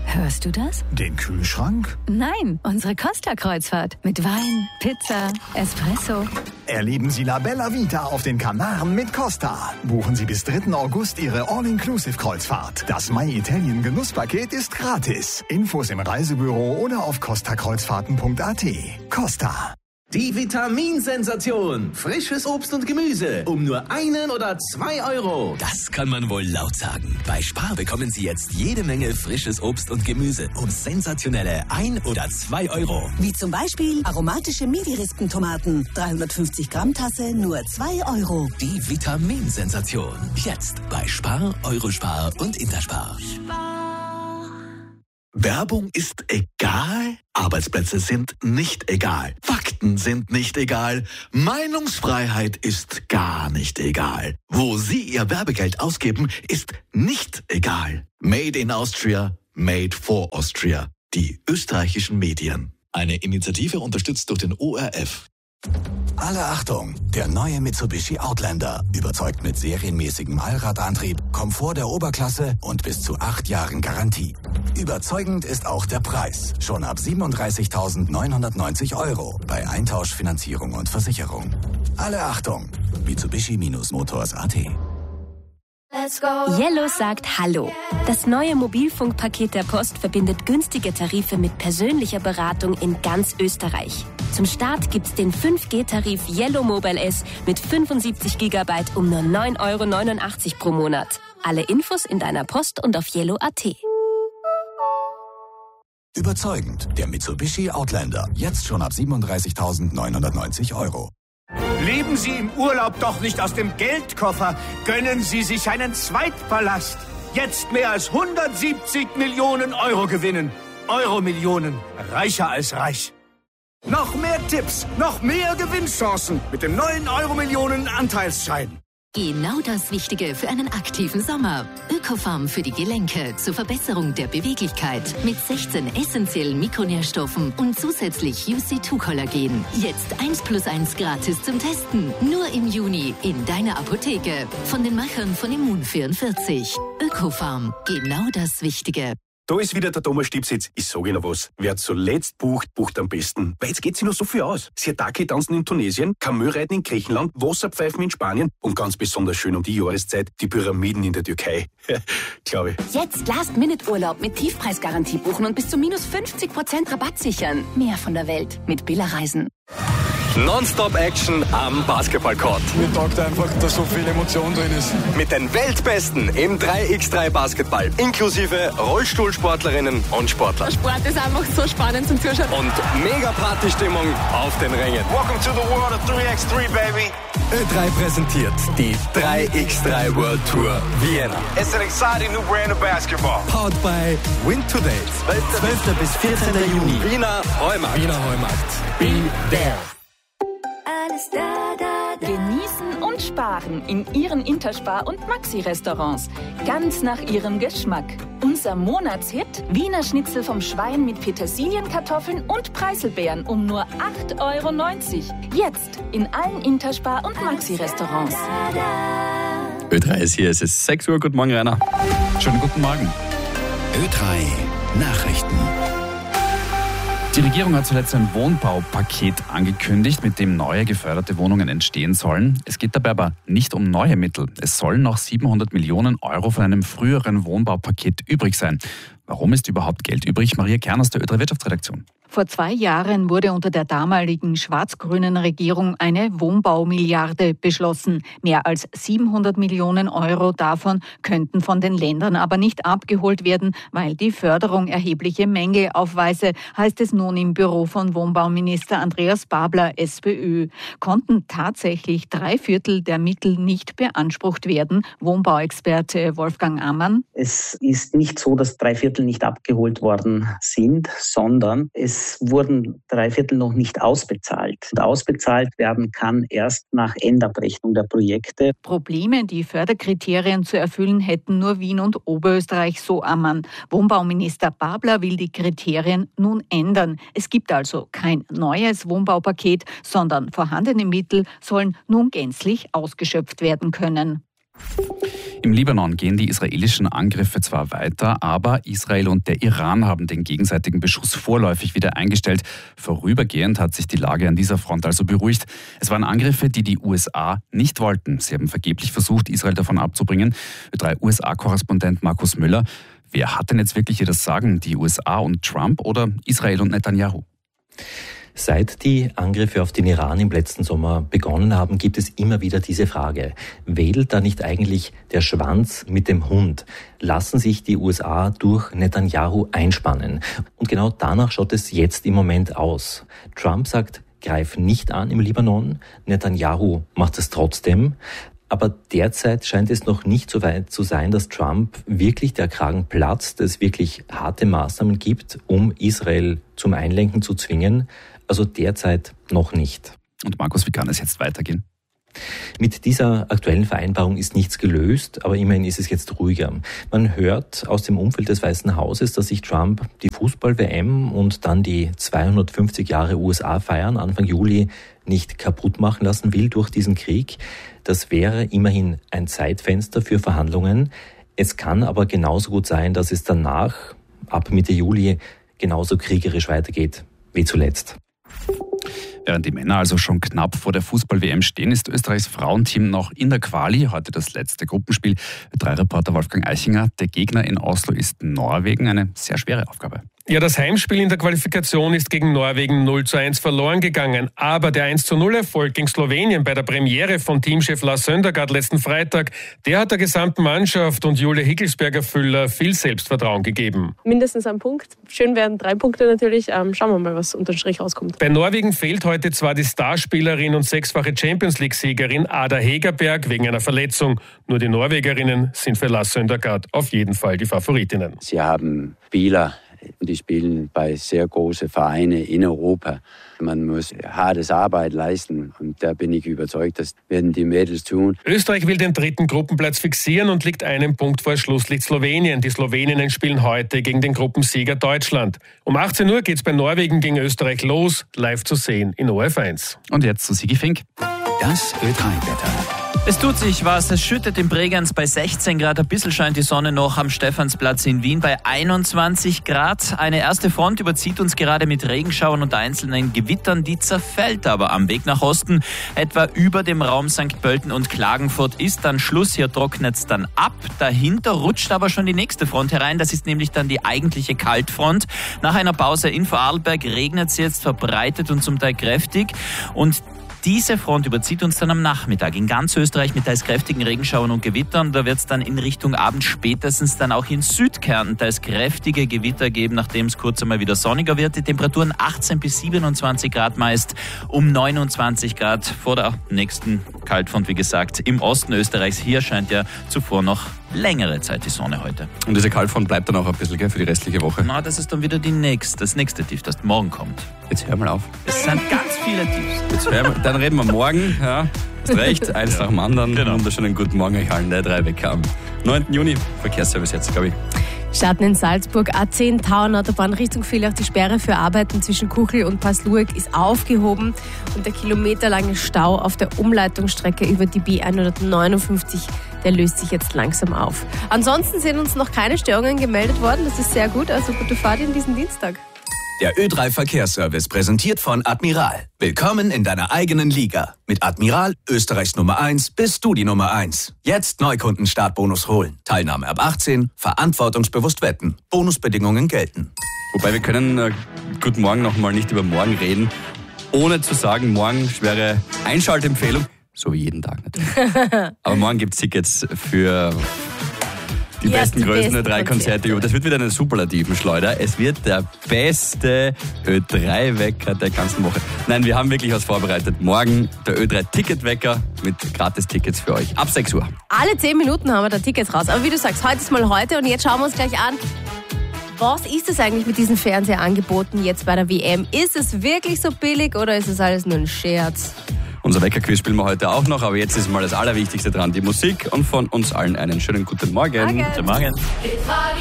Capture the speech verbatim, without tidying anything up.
Hörst du das? Den Kühlschrank? Nein, unsere Costa-Kreuzfahrt. Mit Wein, Pizza, Espresso. Erleben Sie La Bella Vita auf den Kanaren mit Costa. Buchen Sie bis dritten August Ihre All-Inclusive-Kreuzfahrt. Das My Italien Genusspaket ist gratis. Infos im Reisebüro oder auf costa kreuzfahrten punkt a t. Costa. Die Vitaminsensation. Frisches Obst und Gemüse. Um nur einen oder zwei Euro. Das kann man wohl laut sagen. Bei Spar bekommen Sie jetzt jede Menge frisches Obst und Gemüse um sensationelle ein oder zwei Euro. Wie zum Beispiel aromatische Midi-Rispentomaten. dreihundertfünfzig Gramm Tasse, nur zwei Euro. Die Vitaminsensation. Jetzt bei Spar, Eurospar und Interspar. Werbung ist egal, Arbeitsplätze sind nicht egal, Fakten sind nicht egal, Meinungsfreiheit ist gar nicht egal. Wo Sie Ihr Werbegeld ausgeben, ist nicht egal. Made in Austria, made for Austria. Die österreichischen Medien. Eine Initiative unterstützt durch den O R F. Alle Achtung! Der neue Mitsubishi Outlander überzeugt mit serienmäßigem Allradantrieb, Komfort der Oberklasse und bis zu acht Jahren Garantie. Überzeugend ist auch der Preis. Schon ab siebenunddreißigtausendneunhundertneunzig Euro bei Eintausch, Finanzierung und Versicherung. Alle Achtung! Mitsubishi-Motors punkt a t. Yellow sagt Hallo. Das neue Mobilfunkpaket der Post verbindet günstige Tarife mit persönlicher Beratung in ganz Österreich. Zum Start gibt's den fünf G-Tarif Yellow Mobile S mit fünfundsiebzig Gigabyte um nur neun Euro neunundachtzig pro Monat. Alle Infos in deiner Post und auf yellow punkt a t. Überzeugend. Der Mitsubishi Outlander. Jetzt schon ab siebenunddreißigtausendneunhundertneunzig Euro. Leben Sie im Urlaub doch nicht aus dem Geldkoffer. Gönnen Sie sich einen Zweitpalast. Jetzt mehr als hundertsiebzig Millionen Euro gewinnen. Euro-Millionen. Reicher als reich. Noch mehr Tipps, noch mehr Gewinnchancen mit dem neuen Euro-Millionen Anteilsschein. Genau das Wichtige für einen aktiven Sommer. Ökofarm für die Gelenke zur Verbesserung der Beweglichkeit mit sechzehn essentiellen Mikronährstoffen und zusätzlich U C zwei Kollagen. Jetzt eins plus eins gratis zum Testen. Nur im Juni in deiner Apotheke. Von den Machern von Immun vierundvierzig. Ökofarm. Genau das Wichtige. Da ist wieder der Thomas Stiebsitz. Ich sage Ihnen was. Wer zuletzt bucht, bucht am besten. Weil jetzt geht sich noch so viel aus. Sirtaki-Tanzen in Tunesien, Kamelreiten in Griechenland, Wasserpfeifen in Spanien und ganz besonders schön um die Jahreszeit die Pyramiden in der Türkei. Glaube ich. Jetzt Last-Minute-Urlaub mit Tiefpreisgarantie buchen und bis zu minus fünfzig Prozent Rabatt sichern. Mehr von der Welt mit Billa Reisen. Non-Stop-Action am Basketballcourt. Mir taugt einfach, dass so viel Emotion drin ist. Mit den Weltbesten im drei gegen drei Basketball. Inklusive Rollstuhlsportlerinnen und Sportler. Sport ist einfach so spannend zum Zuschauen. Und mega Partystimmung auf den Rängen. Welcome to the world of drei gegen drei, baby. Ö drei präsentiert die drei gegen drei World Tour Vienna. It's an exciting new brand of basketball. Powered by Win to Date. zwölfter bis vierzehnter Juni. Wiener Heumarkt. Wiener Heumarkt. Be there. Alles da, da, da. Genießen und sparen in Ihren Interspar- und Maxi-Restaurants. Ganz nach Ihrem Geschmack. Unser Monatshit: Wiener Schnitzel vom Schwein mit Petersilienkartoffeln und Preiselbeeren um nur acht Euro neunzig. Jetzt in allen Interspar- und Maxi-Restaurants. Ö drei ist hier, es ist sechs Uhr. Guten Morgen, Rainer. Schönen guten Morgen. Ö drei Nachrichten. Die Regierung hat zuletzt ein Wohnbaupaket angekündigt, mit dem neue geförderte Wohnungen entstehen sollen. Es geht dabei aber nicht um neue Mittel. Es sollen noch siebenhundert Millionen Euro von einem früheren Wohnbaupaket übrig sein. Warum ist überhaupt Geld übrig? Maria Kern aus der Ö drei Wirtschaftsredaktion. Vor zwei Jahren wurde unter der damaligen schwarz-grünen Regierung eine Wohnbaumilliarde beschlossen. Mehr als siebenhundert Millionen Euro davon könnten von den Ländern aber nicht abgeholt werden, weil die Förderung erhebliche Mängel aufweise, heißt es nun im Büro von Wohnbauminister Andreas Babler, SPÖ. Konnten tatsächlich drei Viertel der Mittel nicht beansprucht werden? Wohnbauexperte Wolfgang Ammann. Es ist nicht so, dass drei Viertel nicht abgeholt worden sind, sondern es Es wurden drei Viertel noch nicht ausbezahlt. Und ausbezahlt werden kann erst nach Endabrechnung der Projekte. Probleme, die Förderkriterien zu erfüllen, hätten nur Wien und Oberösterreich, so Ammann. Wohnbauminister Babler will die Kriterien nun ändern. Es gibt also kein neues Wohnbaupaket, sondern vorhandene Mittel sollen nun gänzlich ausgeschöpft werden können. Im Libanon gehen die israelischen Angriffe zwar weiter, aber Israel und der Iran haben den gegenseitigen Beschuss vorläufig wieder eingestellt. Vorübergehend hat sich die Lage an dieser Front also beruhigt. Es waren Angriffe, die die U S A nicht wollten. Sie haben vergeblich versucht, Israel davon abzubringen. Ö drei U S A-Korrespondent Markus Müller. Wer hat denn jetzt wirklich hier das Sagen? Die U S A und Trump oder Israel und Netanyahu? Seit die Angriffe auf den Iran im letzten Sommer begonnen haben, gibt es immer wieder diese Frage. Wedelt da nicht eigentlich der Schwanz mit dem Hund? Lassen sich die U S A durch Netanyahu einspannen? Und genau danach schaut es jetzt im Moment aus. Trump sagt, greif nicht an im Libanon. Netanyahu macht es trotzdem. Aber derzeit scheint es noch nicht so weit zu sein, dass Trump wirklich der Kragen platzt, es wirklich harte Maßnahmen gibt, um Israel zum Einlenken zu zwingen. Also derzeit noch nicht. Und Markus, wie kann es jetzt weitergehen? Mit dieser aktuellen Vereinbarung ist nichts gelöst, aber immerhin ist es jetzt ruhiger. Man hört aus dem Umfeld des Weißen Hauses, dass sich Trump die Fußball-W M und dann die zweihundertfünfzig Jahre U S A-Feiern Anfang Juli nicht kaputt machen lassen will durch diesen Krieg. Das wäre immerhin ein Zeitfenster für Verhandlungen. Es kann aber genauso gut sein, dass es danach, ab Mitte Juli, genauso kriegerisch weitergeht wie zuletzt. Während die Männer also schon knapp vor der Fußball-W M stehen, ist Österreichs Frauenteam noch in der Quali. Heute das letzte Gruppenspiel. Ö drei Reporter Wolfgang Eichinger. Der Gegner in Oslo ist Norwegen. Eine sehr schwere Aufgabe. Ja, das Heimspiel in der Qualifikation ist gegen Norwegen null zu eins verloren gegangen. Aber der eins zu null Erfolg gegen Slowenien bei der Premiere von Teamchef Lars Søndergaard letzten Freitag, der hat der gesamten Mannschaft und Julia Hickelsberger-Füller viel Selbstvertrauen gegeben. Mindestens ein Punkt. Schön wären drei Punkte natürlich. Ähm, schauen wir mal, was unterm Strich rauskommt. Bei Norwegen fehlt heute zwar die Starspielerin und sechsfache Champions-League-Siegerin Ada Hegerberg wegen einer Verletzung. Nur die Norwegerinnen sind für Lars Søndergaard auf jeden Fall die Favoritinnen. Sie haben Spieler, die spielen bei sehr großen Vereinen in Europa. Man muss hartes Arbeit leisten und da bin ich überzeugt, das werden die Mädels tun. Österreich will den dritten Gruppenplatz fixieren und liegt einen Punkt vor Schlusslicht Slowenien. Die Sloweninnen spielen heute gegen den Gruppensieger Deutschland. Um achtzehn Uhr geht es bei Norwegen gegen Österreich los, live zu sehen in O F eins. Und jetzt zu Sigi Fink. Das Ö drei Wetter. Es tut sich was, es schüttet in Bregenz bei sechzehn Grad, ein bisschen scheint die Sonne noch am Stephansplatz in Wien bei einundzwanzig Grad. Eine erste Front überzieht uns gerade mit Regenschauern und einzelnen Gewittern, die zerfällt aber am Weg nach Osten. Etwa über dem Raum Sankt Pölten und Klagenfurt ist dann Schluss, hier trocknet es dann ab. Dahinter rutscht aber schon die nächste Front herein, das ist nämlich dann die eigentliche Kaltfront. Nach einer Pause in Vorarlberg regnet es jetzt verbreitet und zum Teil kräftig und diese Front überzieht uns dann am Nachmittag in ganz Österreich mit teils kräftigen Regenschauern und Gewittern. Da wird es dann in Richtung Abend spätestens dann auch in Südkärnten teils kräftige Gewitter geben, nachdem es kurz einmal wieder sonniger wird. Die Temperaturen achtzehn bis siebenundzwanzig Grad meist, um neunundzwanzig Grad vor der nächsten Kaltfront, wie gesagt, im Osten Österreichs. Hier scheint ja zuvor noch längere Zeit die Sonne heute. Und diese Kaltfront bleibt dann auch ein bisschen, gell, für die restliche Woche? Na, das ist dann wieder die nächste, das nächste Tief, das morgen kommt. Jetzt hör mal auf. Es sind ganz viele Tiefs. Jetzt hör mal, dann reden wir morgen. Ja, hast recht, eins ja. nach dem anderen. Genau. Wunderschönen guten Morgen euch allen. Der drei Wecker am neunten Juni. Verkehrsservice jetzt, glaube ich. Starten in Salzburg, A zehn Tauernautobahn Richtung Villach. Die Sperre für Arbeiten zwischen Kuchel und Paslueck ist aufgehoben und der kilometerlange Stau auf der Umleitungsstrecke über die B hundertneunundfünfzig, der löst sich jetzt langsam auf. Ansonsten sind uns noch keine Störungen gemeldet worden, das ist sehr gut, also gute Fahrt in diesen Dienstag. Der Ö drei Verkehrsservice präsentiert von Admiral. Willkommen in deiner eigenen Liga. Mit Admiral, Österreichs Nummer eins, bist du die Nummer eins. Jetzt Neukundenstartbonus holen. Teilnahme ab achtzehn, verantwortungsbewusst wetten. Bonusbedingungen gelten. Wobei wir können äh, guten Morgen nochmal nicht über morgen reden, ohne zu sagen, morgen schwere Einschaltempfehlung. So wie jeden Tag natürlich. Aber morgen gibt es Tickets für die ja, besten Größen Ö drei Konzerte. Das wird wieder eine Superlativenschleuder. Es wird der beste Ö drei Wecker der ganzen Woche. Nein, wir haben wirklich was vorbereitet. Morgen der Ö drei Ticketwecker mit Gratis-Tickets für euch. Ab sechs Uhr. Alle zehn Minuten haben wir da Tickets raus. Aber wie du sagst, heute ist mal heute und jetzt schauen wir uns gleich an, was ist es eigentlich mit diesen Fernsehangeboten jetzt bei der W M? Ist es wirklich so billig oder ist es alles nur ein Scherz? Unser Weckerquiz spielen wir heute auch noch, aber jetzt ist mal das Allerwichtigste dran, die Musik und von uns allen einen schönen guten Morgen. Morgen. Guten Morgen.